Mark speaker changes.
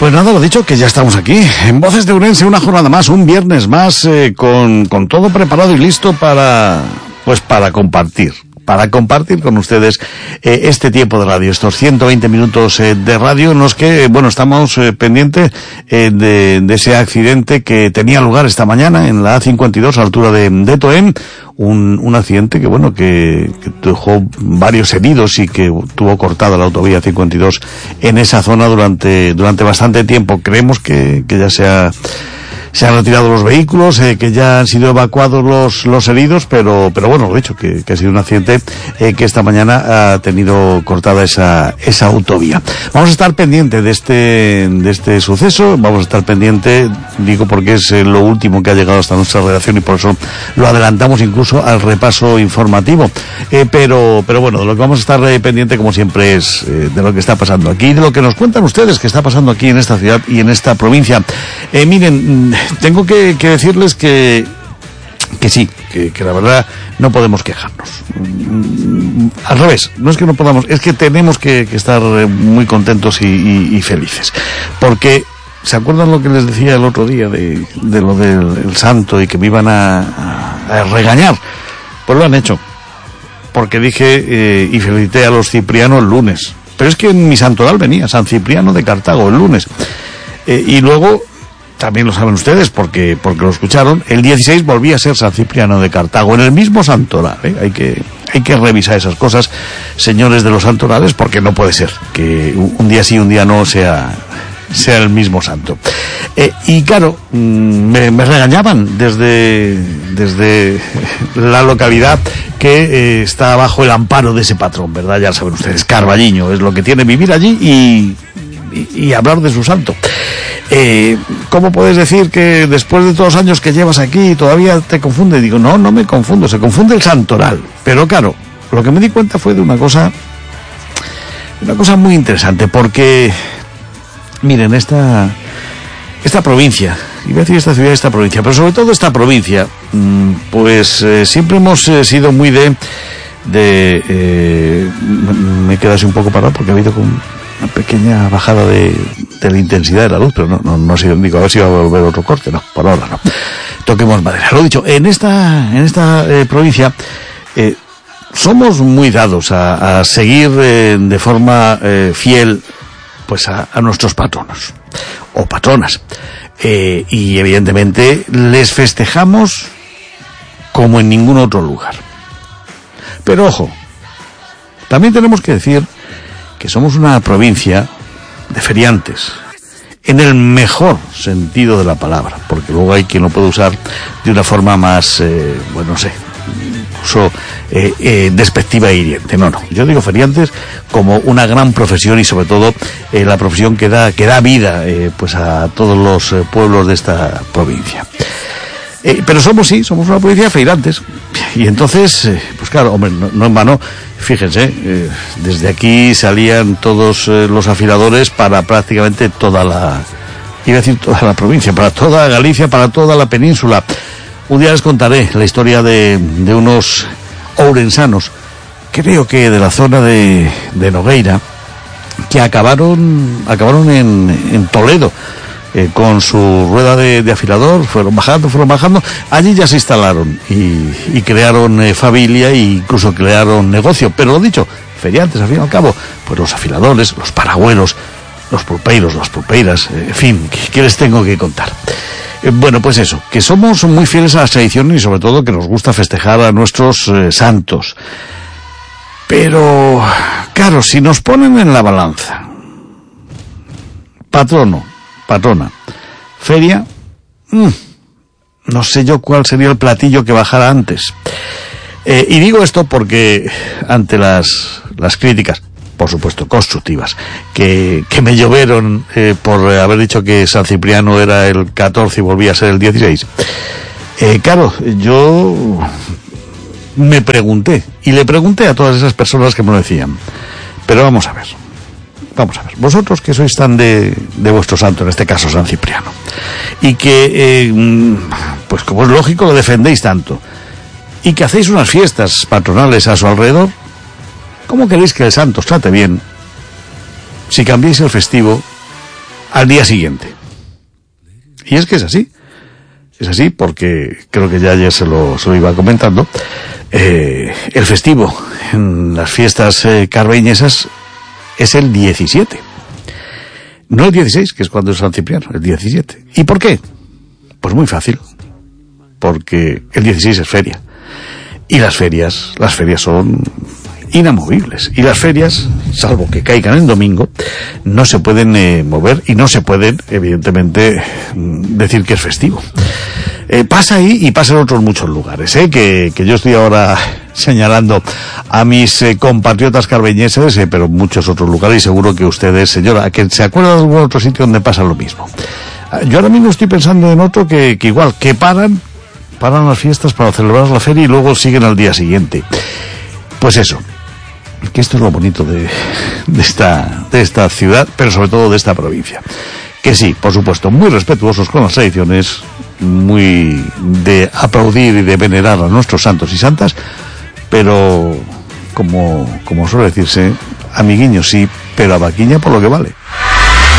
Speaker 1: Pues nada, lo dicho, que ya estamos aquí, en Voces de Ourense, una jornada más, un viernes más, con todo preparado y listo para compartir. Para compartir con ustedes este tiempo de radio, estos 120 minutos de radio en los que, bueno, estamos pendientes de ese accidente que tenía lugar esta mañana en la A52 a la altura de Toén, un accidente que, bueno, que dejó varios heridos y que tuvo cortada la autovía 52 en esa zona durante bastante tiempo. Creemos que ya se han retirado los vehículos, que ya han sido evacuados los heridos, pero bueno, lo dicho, que ha sido un accidente que esta mañana ha tenido cortada esa autovía. Vamos a estar pendientes de este suceso, vamos a estar pendientes, digo porque es lo último que ha llegado hasta nuestra redacción y por eso lo adelantamos incluso al repaso informativo. Pero bueno, de lo que vamos a estar pendiente como siempre es de lo que está pasando aquí, de lo que nos cuentan ustedes que está pasando aquí en esta ciudad y en esta provincia. Miren, tengo que decirles que sí, que la verdad no podemos quejarnos. Al revés, no es que no podamos, es que tenemos que estar muy contentos y felices. Porque, ¿se acuerdan lo que les decía el otro día de lo del santo y que me iban a regañar? Pues lo han hecho. Porque dije y felicité a los ciprianos el lunes. Pero es que en mi santoral venía San Cipriano de Cartago el lunes. Y luego, también lo saben ustedes porque lo escucharon, el 16 volvía a ser San Cipriano de Cartago, en el mismo santoral. Hay que revisar esas cosas, señores de los santorales, porque no puede ser que un día sí, un día no sea el mismo santo. Y claro, me regañaban desde la localidad que está bajo el amparo de ese patrón, ¿verdad? Ya saben ustedes, Carballiño, es lo que tiene vivir allí y hablar de su santo. ¿Cómo puedes decir que después de todos los años que llevas aquí todavía te confunde? Digo, no me confundo, se confunde el santoral. Pero claro, lo que me di cuenta fue de una cosa muy interesante, porque miren, esta provincia, iba a decir esta ciudad, esta provincia, pero sobre todo esta provincia, pues siempre hemos sido muy me he quedado así un poco parado porque ha habido como una pequeña bajada de la intensidad de la luz, pero no sé, digo, a ver si va a volver otro corte, no, por ahora no. Toquemos madera. Lo dicho, en esta provincia somos muy dados a seguir de forma fiel pues a nuestros patronos o patronas, y evidentemente les festejamos como en ningún otro lugar. Pero ojo, también tenemos que decir que somos una provincia de feriantes, en el mejor sentido de la palabra, porque luego hay quien lo puede usar de una forma más, bueno, no sé, incluso despectiva e hiriente. No, yo digo feriantes como una gran profesión y sobre todo la profesión que da vida pues a todos los pueblos de esta provincia. Pero somos una provincia de feirantes. Y entonces, pues claro, hombre, no en vano, fíjense, desde aquí salían todos los afiladores para prácticamente toda la provincia, para toda Galicia, para toda la península. Un día les contaré la historia de unos ourensanos, creo que de la zona de Nogueira, que acabaron en Toledo. Con su rueda de afilador, fueron bajando, allí ya se instalaron y crearon familia e incluso crearon negocio, pero lo dicho, feriantes al fin y al cabo, pues los afiladores, los paragüeros, los pulpeiros, las pulpeiras, en fin, ¿qué les tengo que contar? Bueno, pues eso, que somos muy fieles a las tradiciones y sobre todo que nos gusta festejar a nuestros santos. Pero, claro, si nos ponen en la balanza, patrona, feria, no sé yo cuál sería el platillo que bajara antes. Y digo esto porque ante las críticas, por supuesto constructivas, que me llovieron por haber dicho que San Cipriano era el 14 y volvía a ser el 16, claro, yo me pregunté, y le pregunté a todas esas personas que me lo decían, pero vamos a ver, vosotros que sois tan de vuestro santo, en este caso San Cipriano, y que, pues como es lógico, lo defendéis tanto, y que hacéis unas fiestas patronales a su alrededor, ¿cómo queréis que el santo os trate bien si cambiáis el festivo al día siguiente. Y es que es así. Es así porque creo que ya ayer se lo iba comentando. El festivo en las fiestas carbeñesas es el 17. No el 16, que es cuando es San Cipriano, el 17. ¿Y por qué? Pues muy fácil. Porque el 16 es feria. Y las ferias son inamovibles. Y las ferias, salvo que caigan en domingo, no se pueden mover y no se pueden, evidentemente, decir que es festivo. Pasa ahí y pasa en otros muchos lugares, que yo estoy ahora señalando a mis compatriotas carbeñeses, pero en muchos otros lugares, y seguro que ustedes, señora, que se acuerdan de algún otro sitio donde pasa lo mismo. Yo ahora mismo estoy pensando en otro que igual, que paran las fiestas para celebrar la feria y luego siguen al día siguiente. Pues eso, que esto es lo bonito de esta ciudad, pero sobre todo de esta provincia. Que sí, por supuesto, muy respetuosos con las tradiciones, muy de aplaudir y de venerar a nuestros santos y santas, pero como suele decirse, amiguiños sí, pero a vaquiña por lo que vale.